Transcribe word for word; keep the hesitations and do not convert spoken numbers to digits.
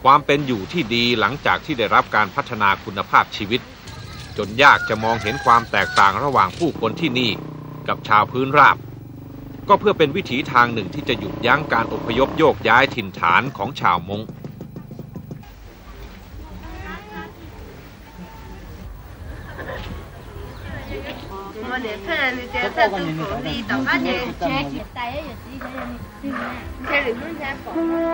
ความเป็นอยู่ที่ดีหลังจากที่ได้รับการพัฒนาคุณภาพชีวิตจนยากจะมองเห็นความแตกต่างระหว่างผู้คนที่นี่กับชาวพื้นราบก็เพื่อเป็นวิถีทางหนึ่งที่จะหยุดยั้งการอพยพโยกย้ายถิ่นฐานของชาวมง我哋睇下你只只都講呢度，反正車接第一日子睇下你，車嚟搬車房。